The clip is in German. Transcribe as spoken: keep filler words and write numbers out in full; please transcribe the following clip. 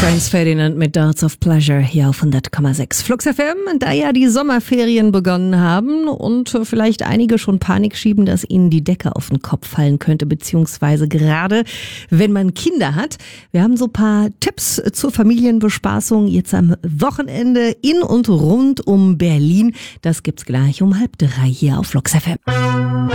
Franz Ferdinand mit Darts of Pleasure hier auf hundert Komma sechs Flux F M. Da ja die Sommerferien begonnen haben und vielleicht einige schon Panik schieben, dass ihnen die Decke auf den Kopf fallen könnte, beziehungsweise gerade wenn man Kinder hat. Wir haben so ein paar Tipps zur Familienbespaßung jetzt am Wochenende in und rund um Berlin. Das gibt's gleich um halb drei hier auf Flux F M.